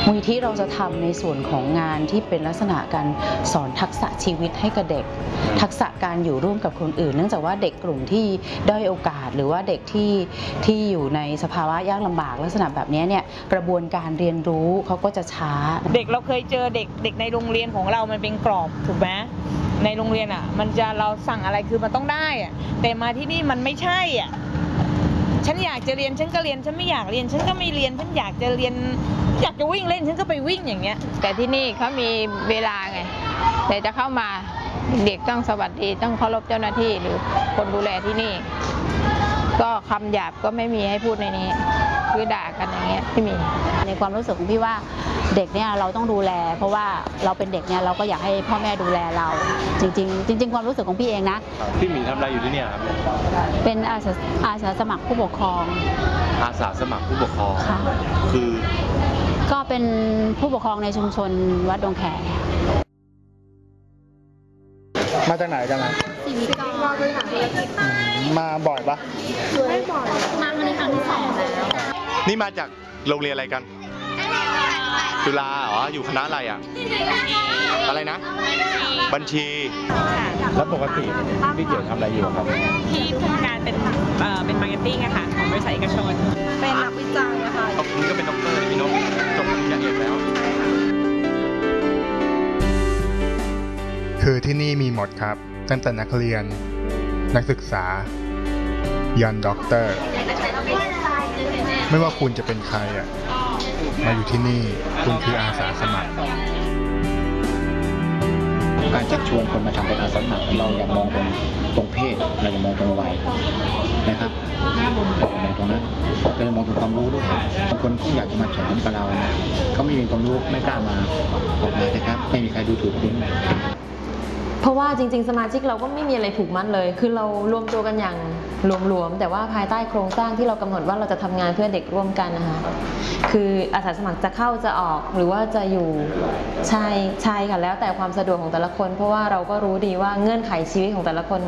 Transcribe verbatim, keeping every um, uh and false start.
มูลที่เราจะทำในส่วนของงานที่เป็นลักษณะการสอนทักษะชีวิตให้กับเด็กทักษะการอยู่ร่วมกับคนอื่นเนื่องจากว่าเด็กกลุ่มที่ด้อยโอกาสหรือว่าเด็กที่ที่อยู่ในสภาวะยากลำบากลักษณะแบบนี้เนี่ยกระบวนการเรียนรู้เขาก็จะช้าเด็กเราเคยเจอเด็กเด็กในโรงเรียนของเรามันเป็นกรอบถูกไหมในโรงเรียนอ่ะมันจะเราสั่งอะไรคือมันต้องได้อ่ะแต่มาที่นี่มันไม่ใช่อ่ะฉันอยากจะเรียนฉันก็เรียนฉันไม่อยากเรียนฉันก็ไม่เรียนฉันอยากจะเรียนอยากจะวิ่งเล่นฉันก็ไปวิ่งอย่างเงี้ยแต่ที่นี่เขามีเวลาไงแต่จะเข้ามาเด็กต้องสวัสดีต้องเคารพเจ้าหน้าที่หรือคนดูแลที่นี่ก็คำหยาบก็ไม่มีให้พูดในนี้คือด่ากันอย่างเงี้ยไม่มีในความรู้สึกของพี่ว่าเด็กเนี่ยเราต้องดูแลเพราะว่าเราเป็นเด็กเนี่ยเราก็อยากให้พ่อแม่ดูแลเราจริงๆจริงๆความรู้สึกของพี่เองนะพี่หมีทำอะไรอยู่ที่นี่ครับเป็นอาสาอาสาสมัครผู้ปกครองอาสาสมัครผู้ปกครองคือก็เป็นผู้ปกครองในชุมชนวัดดงแขมาจากไหนกันล่ะมาบ่อยปะไม่บ่อยมาครั้งนี้ครั้งที่สองแล้วนี่มาจากโรงเรียนอะไรกันจุฬาอ๋ออยู่คณะอะไรอ่ะอะไรนะบัญชีแล้วปกติพี่เกี่ยวทำอะไรอยู่ครับที่ทำงานเป็นเอ่อเป็นมาร์เก็ตติ้งอะค่ะของบริษัทเอกชนเป็นนักวิจัยอะค่ะนี่ก็เป็นด็อกเตอร์พี่นกจบปริญญาเอกแล้วคือที่นี่มีหมดครับตั้งแต่นักเรียนนักศึกษายันด็อกเตอร์ไม่ว่าคุณจะเป็นใครอ่ะมาอยู่ที่นี่คุณคืออาสาสมัครการชักชวนคนมาทำเป็นอาสาสมัครเราอย่ามองตรงตรงเพศเราอย่ามองตรงวัยนะครับเรามองตรงนั้นเรามองตรงความรู้ด้วยบางคนก็อยากจะมาสอนกับเราเขาไม่มีความรู้ไม่กล้ามาออกมานะครับไม่มีใครดูถูกคุณเพราะว่าจริงๆสมาชิกเราก็ไม่มีอะไรผูกมัดเลยคือเรารวมตัวกันอย่างรวมๆแต่ว่าภายใต้โครงสร้างที่เรากำหนดว่าเราจะทำงานเพื่อเด็กร่วมกันนะคะคืออาสาสมัครจะเข้าจะออกหรือว่าจะอยู่ใช่ใช่ค่ะแล้วแต่ความสะดวกของแต่ละคนเพราะว่าเราก็รู้ดีว่าเงื่อนไขชีวิตของแต่ละคน